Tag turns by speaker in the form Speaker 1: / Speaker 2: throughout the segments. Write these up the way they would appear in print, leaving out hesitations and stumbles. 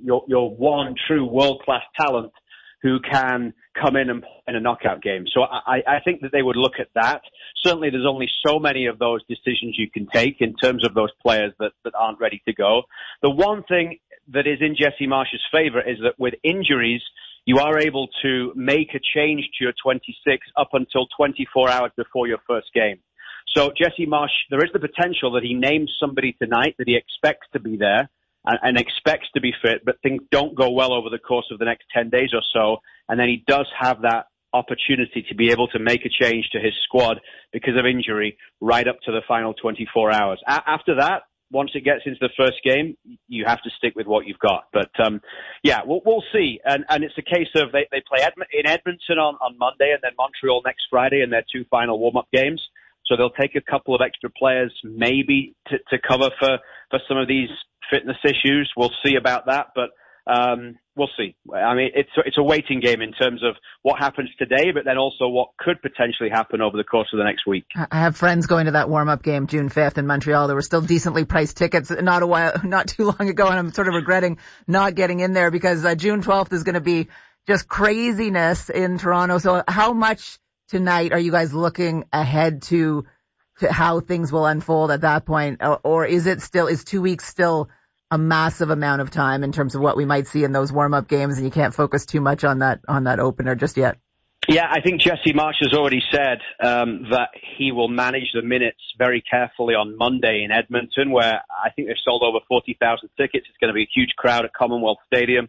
Speaker 1: your one true world-class talent who can come in and play in a knockout game. So I think that they would look at that. Certainly there's only so many of those decisions you can take in terms of those players that aren't ready to go. The one thing that is in Jesse Marsh's favor is that with injuries, you are able to make a change to your 26 up until 24 hours before your first game. So Jesse Marsh, there is the potential that he names somebody tonight that he expects to be there and expects to be fit, but things don't go well over the course of the next 10 days or so, and then he does have that opportunity to be able to make a change to his squad because of injury right up to the final 24 hours. After that, once it gets into the first game, you have to stick with what you've got. But, we'll see. And it's a case of they play in Edmonton on Monday and then Montreal next Friday in their two final warm-up games. So they'll take a couple of extra players maybe to cover for some of these fitness issues. We'll see about that, but we'll see. I mean, it's a waiting game in terms of what happens today, but then also what could potentially happen over the course of the next week.
Speaker 2: I have friends going to that warm-up game June 5th in Montreal. There were still decently priced tickets not too long ago, and I'm sort of regretting not getting in there because June 12th is going to be just craziness in Toronto. So how much tonight are you guys looking ahead to how things will unfold at that point? Or is 2 weeks still a massive amount of time in terms of what we might see in those warm-up games, and you can't focus too much on that opener just yet?
Speaker 1: Yeah, I think Jesse Marsh has already said that he will manage the minutes very carefully on Monday in Edmonton, where I think they've sold over 40,000 tickets. It's going to be a huge crowd at Commonwealth Stadium.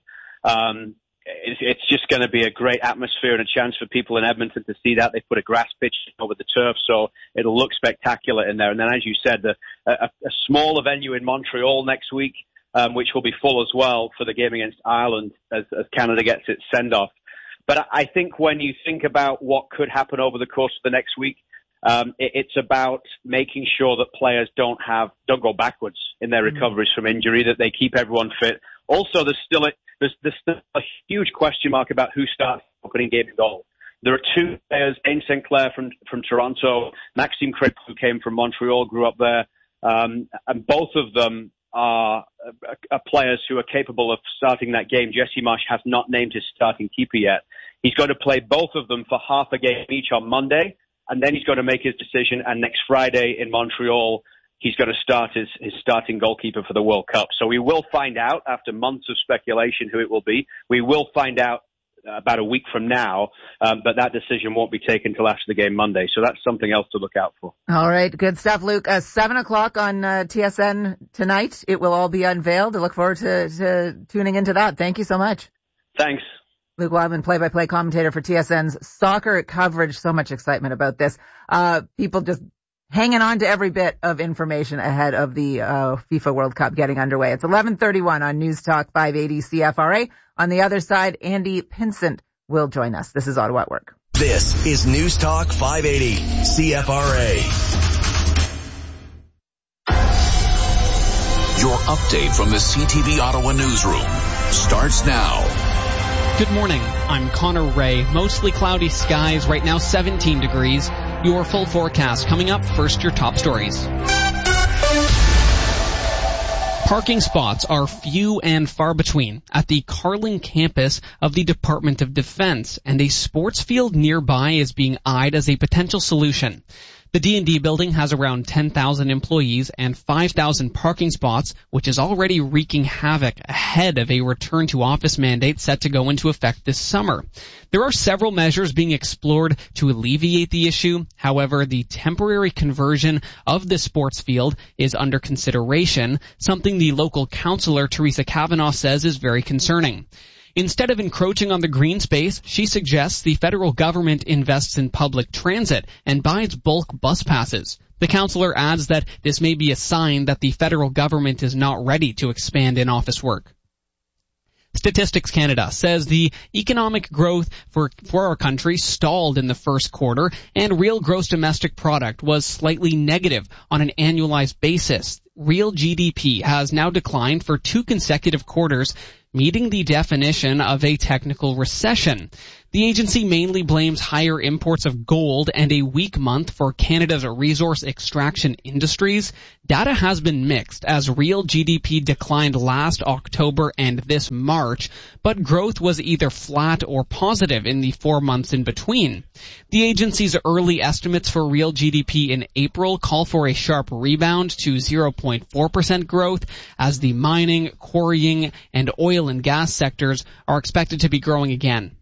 Speaker 1: It's just going to be a great atmosphere and a chance for people in Edmonton to see that. They put a grass pitch over the turf, so it'll look spectacular in there. And then, as you said, a smaller venue in Montreal next week, which will be full as well for the game against Ireland as Canada gets its send-off. But I think when you think about what could happen over the course of the next week, it's about making sure that players don't go backwards in their recoveries from injury, that they keep everyone fit. Also, there's still a huge question mark about who starts the opening game in goal. There are two players, Dane St. Clair from Toronto, Maxime Crépeau, who came from Montreal, grew up there, and both of them are players who are capable of starting that game. Jesse Marsh has not named his starting keeper yet. He's going to play both of them for half a game each on Monday, and then he's going to make his decision, and next Friday in Montreal, he's going to start his starting goalkeeper for the World Cup. So we will find out, after months of speculation, who it will be. We will find out about a week from now, but that decision won't be taken until after the game Monday. So that's something else to look out for.
Speaker 2: All right, good stuff, Luke. 7 o'clock on TSN tonight. It will all be unveiled. I look forward to tuning into that. Thank you so much.
Speaker 1: Thanks.
Speaker 2: Luke Wildman, play-by-play commentator for TSN's soccer coverage. So much excitement about this. People just hanging on to every bit of information ahead of the FIFA World Cup getting underway. It's 11:31 on News Talk 580 CFRA. On the other side, Andy Pinsent will join us. This is Ottawa at Work.
Speaker 3: This is News Talk 580 CFRA. Your update from the CTV Ottawa newsroom starts now.
Speaker 4: Good morning. I'm Connor Ray. Mostly cloudy skies. Right now 17 degrees. Your full forecast coming up. First, your top stories. Parking spots are few and far between at the Carling campus of the Department of Defense, and a sports field nearby is being eyed as a potential solution. The D&D building has around 10,000 employees and 5,000 parking spots, which is already wreaking havoc ahead of a return to office mandate set to go into effect this summer. There are several measures being explored to alleviate the issue. However, the temporary conversion of the sports field is under consideration, something the local councillor Teresa Kavanaugh says is very concerning. Instead of encroaching on the green space, she suggests the federal government invests in public transit and buys bulk bus passes. The councillor adds that this may be a sign that the federal government is not ready to expand in-office work. Statistics Canada says the economic growth for our country stalled in the first quarter, and real gross domestic product was slightly negative on an annualized basis, real GDP has now declined for 2 consecutive quarters, meeting the definition of a technical recession. The agency mainly blames higher imports of gold and a weak month for Canada's resource extraction industries. Data has been mixed as real GDP declined last October and this March, but growth was either flat or positive in the 4 months in between. The agency's early estimates for real GDP in April call for a sharp rebound to 0.4% growth as the mining, quarrying, and oil and gas sectors are expected to be growing again.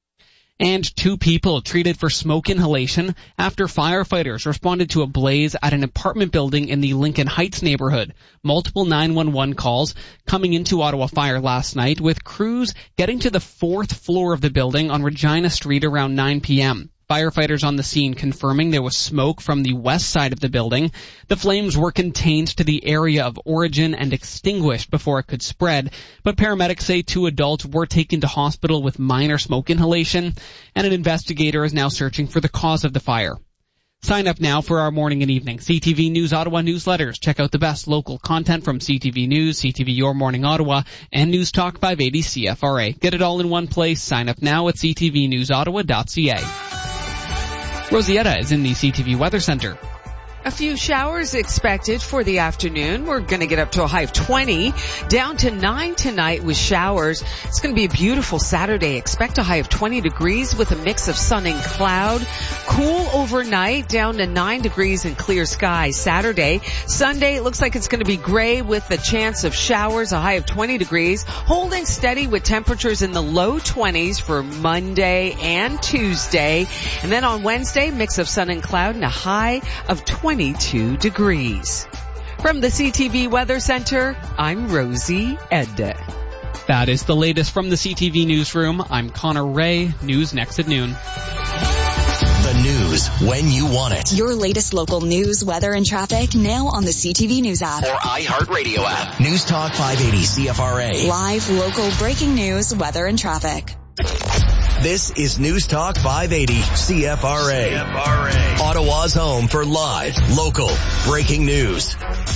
Speaker 4: And 2 people treated for smoke inhalation after firefighters responded to a blaze at an apartment building in the Lincoln Heights neighborhood. Multiple 911 calls coming into Ottawa Fire last night, with crews getting to the 4th floor of the building on Regina Street around 9 p.m. Firefighters on the scene confirming there was smoke from the west side of the building. The flames were contained to the area of origin and extinguished before it could spread, but paramedics say 2 adults were taken to hospital with minor smoke inhalation, and an investigator is now searching for the cause of the fire. Sign up now for our morning and evening CTV News Ottawa newsletters. Check out the best local content from CTV News, CTV Your Morning Ottawa, and News Talk 580 CFRA. Get it all in one place. Sign up now at ctvnewsottawa.ca. Rosietta is in the CTV Weather Center.
Speaker 5: A few showers expected for the afternoon. We're going to get up to a high of 20, down to 9 tonight with showers. It's going to be a beautiful Saturday. Expect a high of 20 degrees with a mix of sun and cloud. Cool overnight, down to 9 degrees and clear skies Saturday. Sunday, it looks like it's going to be gray with a chance of showers, a high of 20 degrees. Holding steady with temperatures in the low 20s for Monday and Tuesday. And then on Wednesday, mix of sun and cloud and a high of 22 degrees. From the CTV Weather Center, I'm Rosie Edda.
Speaker 4: That is the latest from the CTV Newsroom. I'm Connor Ray. News next at noon.
Speaker 6: The news when you want it.
Speaker 7: Your latest local news, weather, and traffic now on the CTV News app.
Speaker 6: Or iHeartRadio app. News Talk 580 CFRA.
Speaker 7: Live, local, breaking news, weather, and traffic.
Speaker 6: This is News Talk 580 CFRA. Ottawa's home for live, local, breaking news.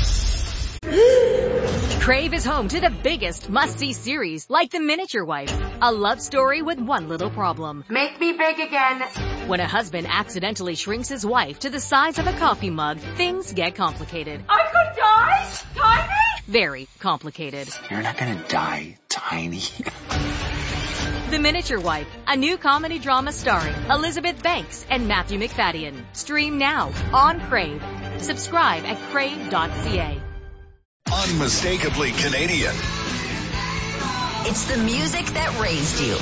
Speaker 8: Crave is home to the biggest must-see series, like The Miniature Wife, a love story with one little problem.
Speaker 9: Make me big again.
Speaker 8: When a husband accidentally shrinks his wife to the size of a coffee mug, things get complicated.
Speaker 9: I could die? Tiny?
Speaker 8: Very complicated.
Speaker 10: You're not gonna die, Tiny.
Speaker 8: The Miniature Wife, a new comedy drama starring Elizabeth Banks and Matthew McFadden. Stream now on Crave. Subscribe at crave.ca.
Speaker 3: Unmistakably Canadian.
Speaker 11: It's the music that raised you.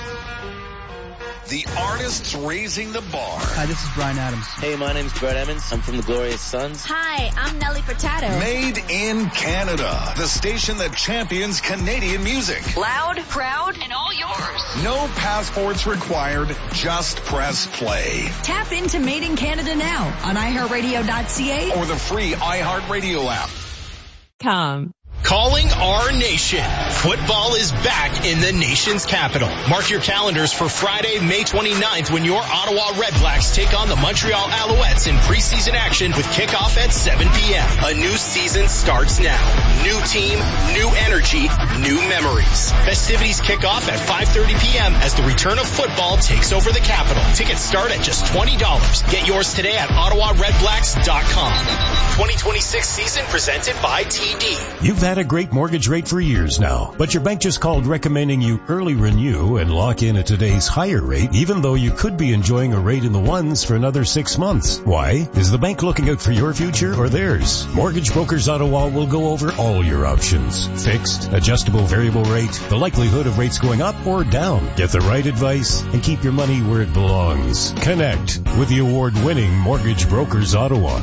Speaker 3: The artists raising the bar.
Speaker 12: Hi, this is Bryan Adams.
Speaker 13: Hey, my name's Brett Emmons. I'm from the Glorious Sons.
Speaker 11: Hi, I'm Nelly Furtado.
Speaker 3: Made in Canada. The station that champions Canadian music.
Speaker 11: Loud, proud, and all yours.
Speaker 3: No passports required. Just press play.
Speaker 11: Tap into Made in Canada now on iHeartRadio.ca
Speaker 3: or the free iHeartRadio app.
Speaker 14: Calling our nation. Football is back in the nation's capital. Mark your calendars for Friday, May 29th when your Ottawa Redblacks take on the Montreal Alouettes in preseason action with kickoff at 7 p.m. A new season starts now. New team, new energy, new memories. Festivities kick off at 5:30 p.m. as the return of football takes over the capital. Tickets start at just $20. Get yours today at OttawaRedblacks.com. 2026 season presented by TD.
Speaker 15: You've had a great mortgage rate for years now, but your bank just called recommending you early renew and lock in at today's higher rate, even though you could be enjoying a rate in the ones for another 6 months. Why? Is the bank looking out for your future or theirs? Mortgage Brokers Ottawa will go over all your options. Fixed, adjustable variable rate, the likelihood of rates going up or down. Get the right advice and keep your money where it belongs. Connect with the award-winning Mortgage Brokers Ottawa.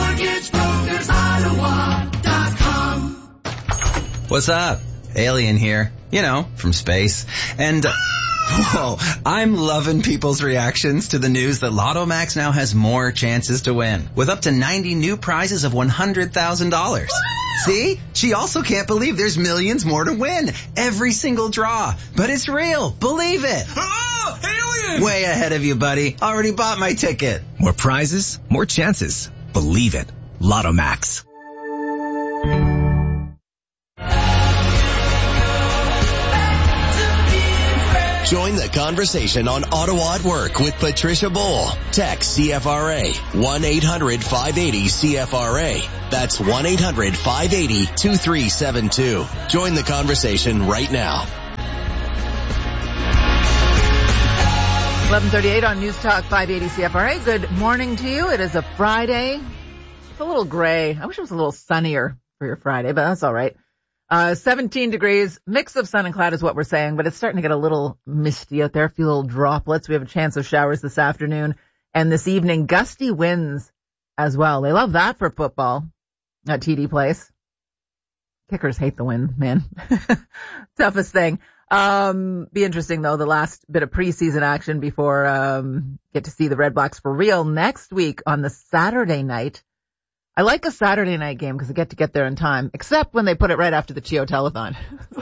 Speaker 16: MortgageBrokersOttawa.com.
Speaker 17: What's up? Alien here. You know, from space. And, whoa, I'm loving people's reactions to the news that Lotto Max now has more chances to win, with up to 90 new prizes of $100,000. See? She also can't believe there's millions more to win. Every single draw. But it's real. Believe it.
Speaker 16: Oh, alien!
Speaker 17: Way ahead of you, buddy. Already bought my ticket.
Speaker 6: More prizes, more chances. Believe it. Lotto Max. Join the conversation on Ottawa at Work with Patricia Bowl. Text CFRA 1-800-580-CFRA. That's 1-800-580-2372. Join the conversation right now.
Speaker 2: 11:38 on News Talk 580 CFRA. Good morning to you. It is a Friday. It's a little gray. I wish it was a little sunnier for your Friday, but that's all right. 17 degrees, mix of sun and cloud is what we're saying, but it's starting to get a little misty out there, a few little droplets. We have a chance of showers this afternoon and this evening, gusty winds as well. They love that for football at TD Place. Kickers hate the wind, man. Toughest thing. Be interesting though, the last bit of preseason action before, get to see the Red Blacks for real next week on the Saturday night. I like a Saturday night game because I get to get there in time, except when they put it right after the Chio Telethon.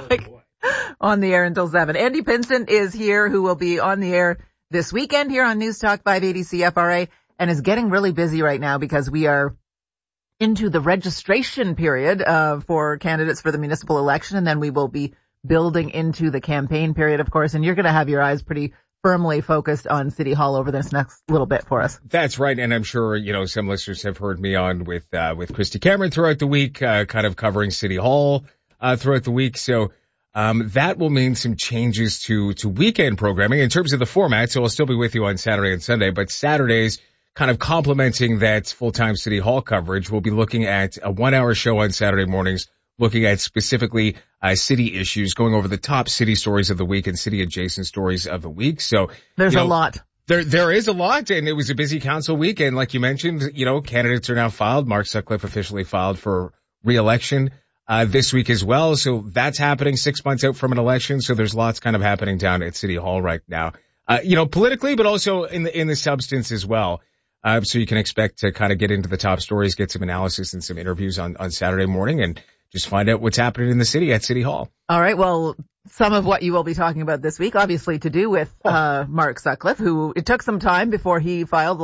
Speaker 2: On the air until 7. Andy Pinson is here, who will be on the air this weekend here on News Talk 580 CFRA, and is getting really busy right now because we are into the registration period for candidates for the municipal election, and then we will be building into the campaign period, of course, and you're going to have your eyes pretty firmly focused on City Hall over this next little bit for us.
Speaker 12: That's right, and I'm sure, some listeners have heard me on with Christy Cameron throughout the week, kind of covering City Hall throughout the week. So that will mean some changes to weekend programming in terms of the format. So I'll still be with you on Saturday and Sunday, but Saturdays, kind of complementing that full-time City Hall coverage, we'll be looking at a 1-hour show on Saturday mornings, looking at specifically city issues, going over the top city stories of the week and city adjacent stories of the week. So
Speaker 2: there's a lot.
Speaker 12: There is a lot, and it was a busy council week. And like you mentioned, candidates are now filed. Mark Sutcliffe officially filed for re-election this week as well. So that's happening 6 months out from an election. So there's lots kind of happening down at City Hall right now, politically, but also in the substance as well. So you can expect to kind of get into the top stories, get some analysis and some interviews on Saturday morning, and just find out what's happening in the city at City Hall.
Speaker 2: All right. Well, some of what you will be talking about this week, obviously to do with Mark Sutcliffe, who it took some time before he filed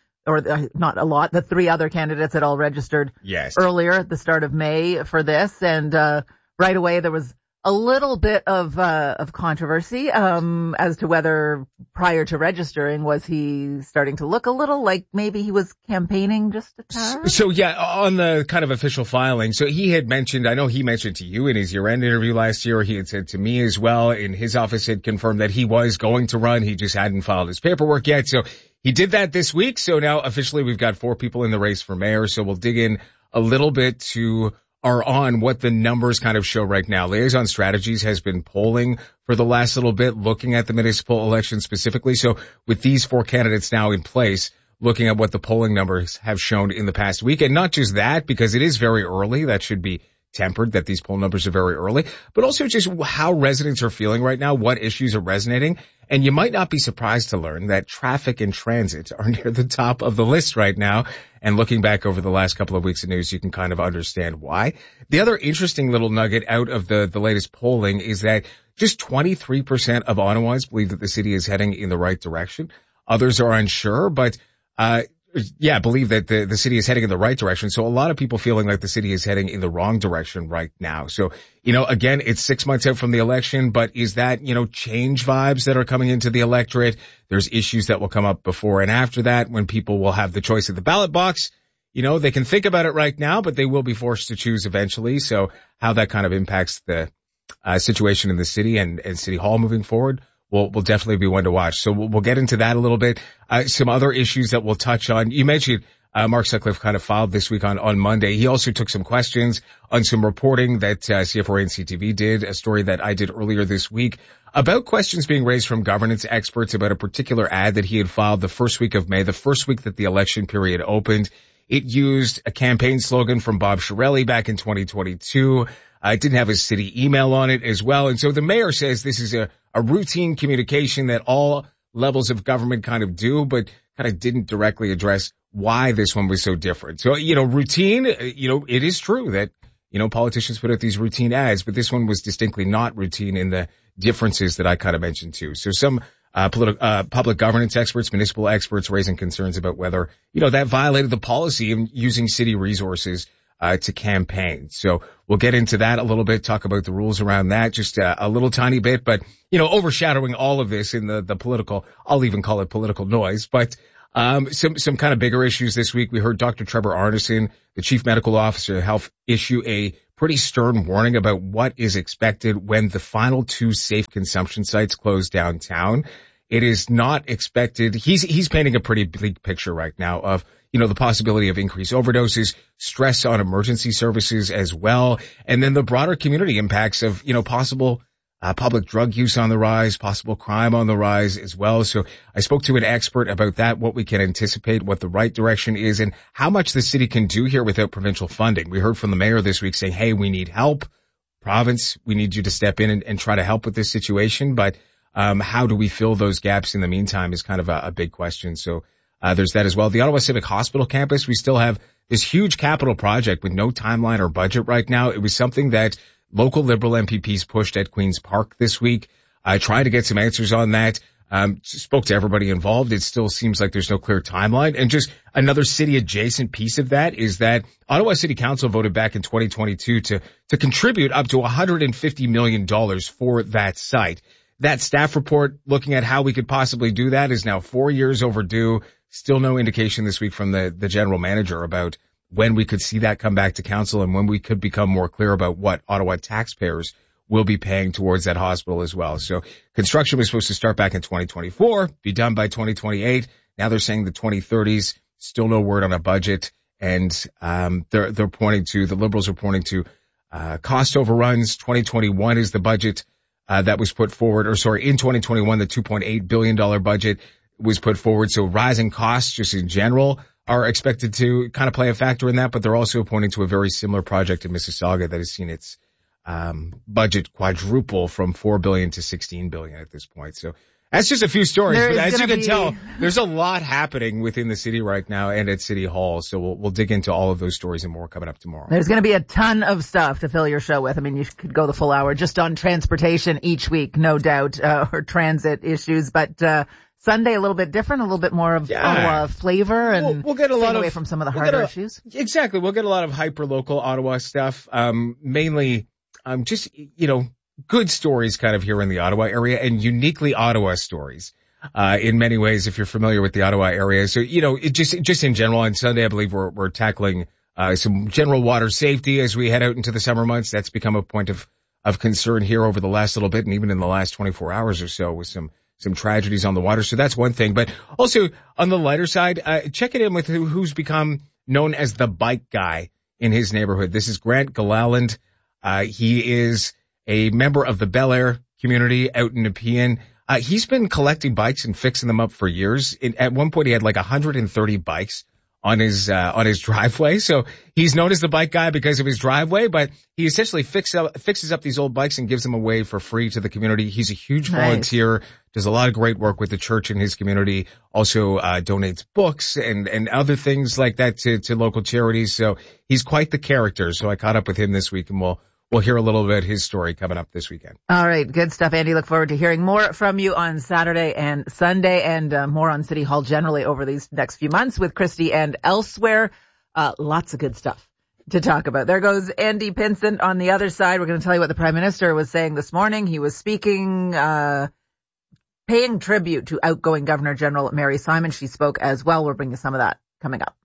Speaker 2: not a lot, the 3 other candidates had all registered earlier at the start of May for this. And right away there was a little bit of controversy as to whether prior to registering was he starting to look a little like maybe he was campaigning just a tad?
Speaker 12: So on the kind of official filing, so he had mentioned, I know he mentioned to you in his year-end interview last year, he had said to me as well, in his office had confirmed that he was going to run, he just hadn't filed his paperwork yet. So he did that this week. So now officially we've got 4 people in the race for mayor. So we'll dig in a little bit to on what the numbers kind of show right now. Liaison Strategies has been polling for the last little bit, looking at the municipal election specifically. So with these 4 candidates now in place, looking at what the polling numbers have shown in the past week. And not just that, because it is very early. That should be tempered, that these poll numbers are very early, but also just how residents are feeling right now, what issues are resonating. And you might not be surprised to learn that traffic and transit are near the top of the list right now. And looking back over the last couple of weeks of news, you can kind of understand why. The other interesting little nugget out of the latest polling is that just 23% of Ottawans believe that the city is heading in the right direction. Others are unsure, but believe that the city is heading in the right direction. So a lot of people feeling like the city is heading in the wrong direction right now. So, again, it's 6 months out from the election, but is that, change vibes that are coming into the electorate? There's issues that will come up before and after that when people will have the choice at the ballot box. They can think about it right now, but they will be forced to choose eventually. So how that kind of impacts the situation in the city and City Hall moving forward will definitely be one to watch. So we'll get into that a little bit. Some other issues that we'll touch on. You mentioned Mark Sutcliffe kind of filed this week on Monday. He also took some questions on some reporting that CFRA and CTV did, a story that I did earlier this week, about questions being raised from governance experts about a particular ad that he had filed the first week of May, the first week that the election period opened. It used a campaign slogan from Bob Chiarelli back in 2022. It didn't have his city email on it as well. And so the mayor says this is a routine communication that all levels of government kind of do, but kind of didn't directly address why this one was so different. So, routine, it is true that, politicians put out these routine ads, but this one was distinctly not routine in the differences that I kind of mentioned too. So some public governance experts, municipal experts raising concerns about whether, that violated the policy of using city resources to campaign. So we'll get into that a little bit, talk about the rules around that just a little tiny bit, but overshadowing all of this in the political, I'll even call it political noise, but some kind of bigger issues this week. We heard Dr. Trevor Arneson, the Chief Medical Officer of Health, issue a pretty stern warning about what is expected when the final 2 safe consumption sites close downtown. It is not expected. He's painting a pretty bleak picture right now of, the possibility of increased overdoses, stress on emergency services as well, and then the broader community impacts of, possible public drug use on the rise, possible crime on the rise as well. So I spoke to an expert about that, what we can anticipate, what the right direction is, and how much the city can do here without provincial funding. We heard from the mayor this week saying, hey, we need help. Province, we need you to step in and try to help with this situation. But how do we fill those gaps in the meantime is kind of a big question. So there's that as well. The Ottawa Civic Hospital campus, we still have this huge capital project with no timeline or budget right now. It was something that local Liberal MPPs pushed at Queen's Park this week. I tried to get some answers on that. Spoke to everybody involved. It still seems like there's no clear timeline. And just another city adjacent piece of that is that Ottawa City Council voted back in 2022 to contribute up to $150 million for that site. That staff report looking at how we could possibly do that is now 4 years overdue. Still no indication this week from the general manager about when we could see that come back to council and when we could become more clear about what Ottawa taxpayers will be paying towards that hospital as well. So construction was supposed to start back in 2024, be done by 2028. Now they're saying the 2030s, still no word on a budget. And, they're pointing to, the Liberals are pointing to, cost overruns. 2021 is the budget, that was put forward, in 2021, the $2.8 billion budget was put forward. So rising costs just in general are expected to kind of play a factor in that, but they're also pointing to a very similar project in Mississauga that has seen its budget quadruple from $4 billion to $16 billion at this point. So that's just a few stories. But as you can tell, there's a lot happening within the city right now and at City Hall. So we'll dig into all of those stories and more coming up tomorrow.
Speaker 2: There's going to be a ton of stuff to fill your show with. I mean, you could go the full hour just on transportation each week, no doubt, or transit issues, but Sunday a little bit different, a little bit more of flavor, and
Speaker 12: we'll get a lot
Speaker 2: away from some of the harder issues.
Speaker 12: Exactly. We'll get a lot of hyper-local Ottawa stuff, mainly just, good stories kind of here in the Ottawa area and uniquely Ottawa stories, in many ways, if you're familiar with the Ottawa area. So, it just in general on Sunday, I believe we're tackling, some general water safety as we head out into the summer months. That's become a point of concern here over the last little bit and even in the last 24 hours or so with some tragedies on the water. So that's one thing. But also on the lighter side, check it in with who's become known as the bike guy in his neighborhood. This is Grant Gilliland. He is a member of the Bel Air community out in Nepean. He's been collecting bikes and fixing them up for years. At one point, he had like 130 bikes on his driveway. So he's known as the bike guy because of his driveway, but he essentially fixes up these old bikes and gives them away for free to the community. He's a huge volunteer, does a lot of great work with the church in his community, also donates books and other things like that to local charities. So he's quite the character. So I caught up with him this week, and we'll hear a little bit his story coming up this weekend.
Speaker 2: All right. Good stuff, Andy. Look forward to hearing more from you on Saturday and Sunday, and more on City Hall generally over these next few months with Christy and elsewhere. Lots of good stuff to talk about. There goes Andy Pinsent on the other side. We're going to tell you what the Prime Minister was saying this morning. He was speaking, paying tribute to outgoing Governor General Mary Simon. She spoke as well. We'll bring you some of that coming up.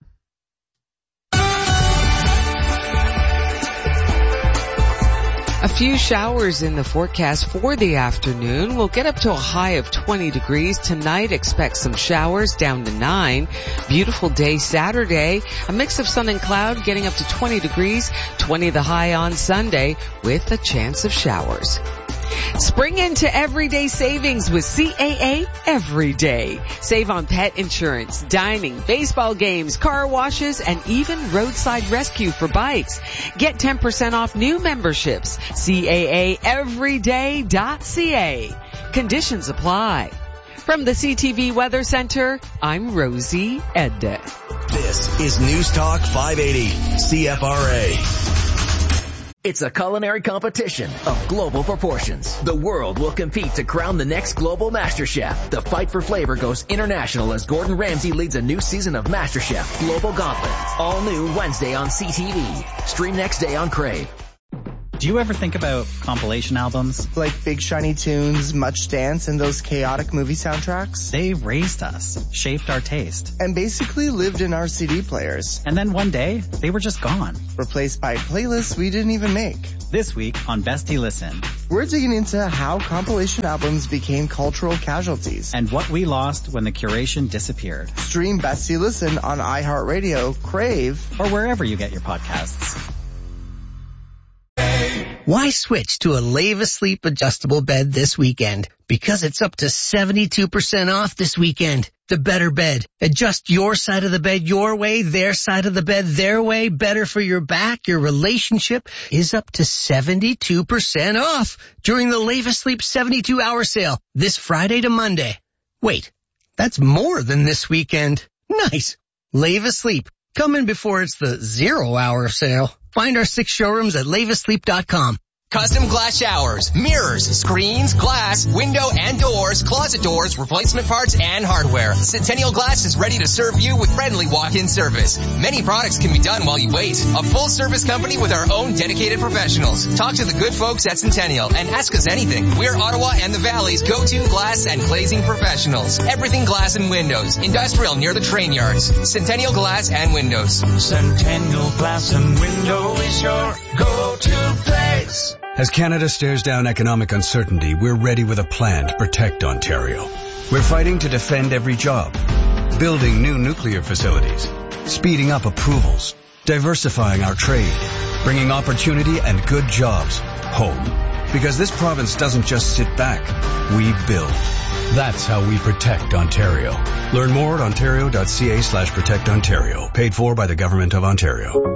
Speaker 5: A few showers in the forecast for the afternoon. We'll get up to a high of 20 degrees. Tonight, expect some showers down to 9. Beautiful day Saturday. A mix of sun and cloud getting up to 20 degrees. 20 the high on Sunday with a chance of showers. Spring into everyday savings with CAA Every Day. Save on pet insurance, dining, baseball games, car washes, and even roadside rescue for bikes. Get 10% off new memberships. CAAEveryday.ca. Conditions apply. From the CTV Weather Center, I'm Rosie Edda.
Speaker 6: This is News Talk 580, CFRA.
Speaker 18: It's a culinary competition of global proportions. The world will compete to crown the next global MasterChef. The fight for flavor goes international as Gordon Ramsay leads a new season of MasterChef Global Gauntlet. All new Wednesday on CTV. Stream next day on Crave.
Speaker 19: Do you ever think about compilation albums?
Speaker 20: Like Big Shiny Tunes, Much Dance, and those chaotic movie soundtracks?
Speaker 19: They raised us, shaped our taste.
Speaker 20: And basically lived in our CD players.
Speaker 19: And then one day, they were just gone.
Speaker 20: Replaced by playlists we didn't even make.
Speaker 19: This week on Bestie Listen,
Speaker 20: we're digging into how compilation albums became cultural casualties.
Speaker 19: And what we lost when the curation disappeared.
Speaker 20: Stream Bestie Listen on iHeartRadio, Crave,
Speaker 19: or wherever you get your podcasts.
Speaker 21: Why switch to a Leva Sleep adjustable bed this weekend? Because it's up to 72% off this weekend. The better bed. Adjust your side of the bed your way, their side of the bed their way. Better for your back, your relationship is up to 72% off during the Leva Sleep 72-hour sale this Friday to Monday. Wait, that's more than this weekend. Nice. Leva Sleep. Come in before it's the 0-hour sale. Find our 6 showrooms at lavasleep.com.
Speaker 22: Custom glass showers, mirrors, screens, glass, window and doors, closet doors, replacement parts, and hardware. Centennial Glass is ready to serve you with friendly walk-in service. Many products can be done while you wait. A full-service company with our own dedicated professionals. Talk to the good folks at Centennial and ask us anything. We're Ottawa and the Valley's go-to glass and glazing professionals. Everything glass and windows. Industrial near the train yards. Centennial Glass and Windows.
Speaker 23: Centennial Glass and Window is your go-to place.
Speaker 24: As Canada stares down economic uncertainty, we're ready with a plan to protect Ontario. We're fighting to defend every job, building new nuclear facilities, speeding up approvals, diversifying our trade, bringing opportunity and good jobs home. Because this province doesn't just sit back, we build. That's how we protect Ontario. Learn more at ontario.ca/protectontario. Paid for by the Government of Ontario.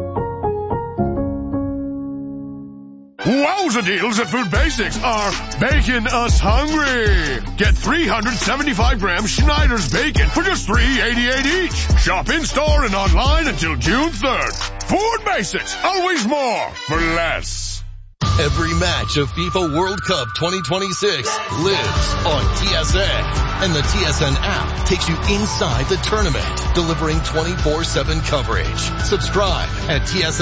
Speaker 25: Wowza deals at Food Basics are making us hungry. Get 375-gram Schneider's bacon for just $3.88 each. Shop in-store and online until June 3rd. Food Basics, always more for less.
Speaker 26: Every match of FIFA World Cup 2026 lives on TSN. And the TSN app takes you inside the tournament, delivering 24/7 coverage. Subscribe at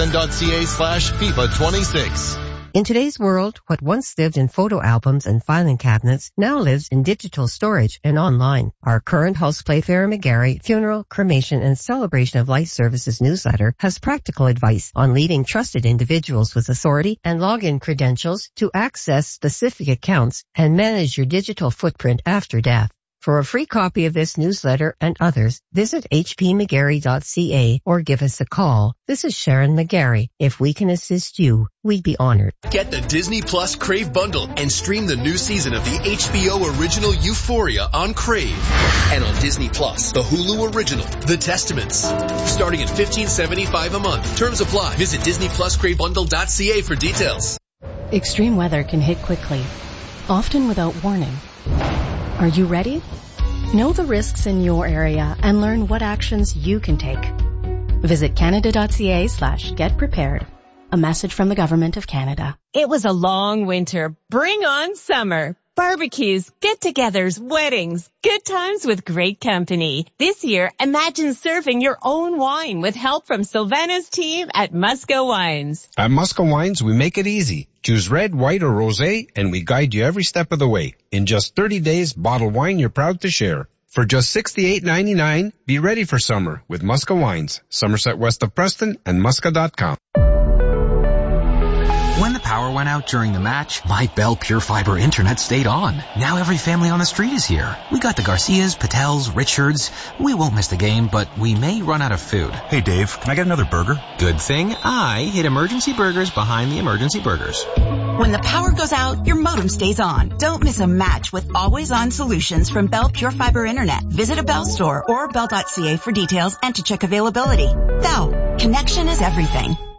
Speaker 26: tsn.ca/FIFA26.
Speaker 27: In today's world, what once lived in photo albums and filing cabinets now lives in digital storage and online. Our current host Playfair McGarry Funeral, Cremation, and Celebration of Life Services newsletter has practical advice on leading trusted individuals with authority and login credentials to access specific accounts and manage your digital footprint after death. For a free copy of this newsletter and others, visit hpmcgarry.ca or give us a call. This is Sharon McGarry. If we can assist you, we'd be honored.
Speaker 28: Get the Disney Plus Crave bundle and stream the new season of the HBO original Euphoria on Crave. And on Disney Plus, the Hulu original, The Testaments. Starting at $15.75 a month. Terms apply. Visit DisneyPlusCraveBundle.ca for details.
Speaker 29: Extreme weather can hit quickly, often without warning. Are you ready? Know the risks in your area and learn what actions you can take. Visit canada.ca/getprepared. A message from the Government of Canada.
Speaker 30: It was a long winter. Bring on summer. Barbecues, get-togethers, weddings, good times with great company. This year, imagine serving your own wine with help from Sylvana's team at Musca Wines.
Speaker 31: At Musca Wines, we make it easy. Choose red, white, or rosé, and we guide you every step of the way. In just 30 days, bottle wine you're proud to share. For just $68.99, be ready for summer with Musca Wines, Somerset west of Preston, and musca.com.
Speaker 32: When the power went out during the match, my Bell Pure Fiber internet stayed on. Now every family on the street is here. We got the Garcias, Patels, Richards. We won't miss the game, but we may run out of food.
Speaker 33: Hey Dave, can I get another burger?
Speaker 32: Good thing I hid Emergency Burgers behind the Emergency Burgers.
Speaker 11: When the power goes out, your modem stays on. Don't miss a match with always-on solutions from Bell Pure Fiber Internet. Visit a Bell store or bell.ca for details and to check availability. Bell, connection is everything.